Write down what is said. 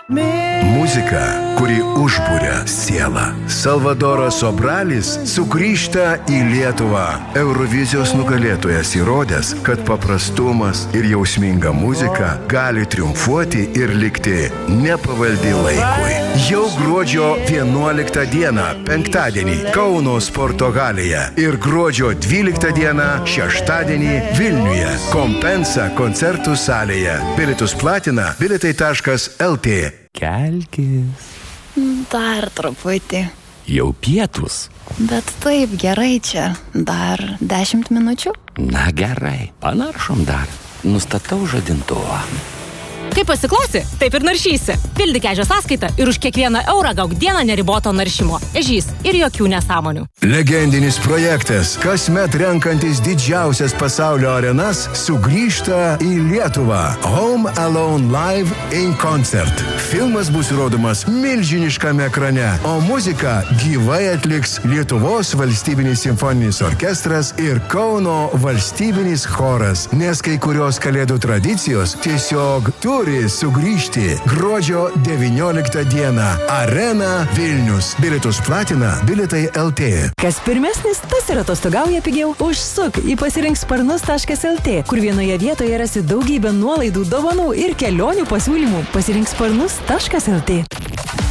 Muzika, kuri užburia sielą. Salvadoras Sobralis sugrįžta į Lietuvą. Eurovizijos nugalėtojas įrodęs, kad paprastumas ir jausminga muzika gali triumfuoti ir likti nepavaldi laikui. Jau gruodžio 11 dieną, penktadienį, Kauno sporto halėje ir gruodžio 12 dieną, šeštadienį, Vilniuje, Kompensa koncertų salėje. Bilietus platina bilietai.lt. Kelkis. Dar truputį. Jau pietus. Bet taip gerai čia. Dar 10 minučių? Na gerai, panaršom dar. Nustatau žadintuvą. Kaip pasiklausi, taip ir naršysi. Pildyk ežio sąskaitą ir už kiekvieną eurą gauk dieną neriboto naršymo. Ežys ir jokių nesąmonių. Legendinis projektas, kasmet renkantis didžiausias pasaulio arenas, sugrįžta į Lietuvą. Home Alone Live in Concert. Filmas bus rodomas milžiniškame ekrane, o muziką gyvai atliks Lietuvos valstybinis simfoninis orkestras ir Kauno valstybinis choras, nes kai kurios kalėdų tradicijos tiesiog turi sugrįžti. Gruodžio 19 dieną. Arena Vilnius. Bilietus platina bilietai.lt. Kas pirmesnis, tas ir atostogauja pigiau. Užsuk į pasirinksparnus.lt, kur vienoje vietoje rasi daugybę nuolaidų, dovanų ir kelionių pasiūlymų. Pasirinksparnus.lt.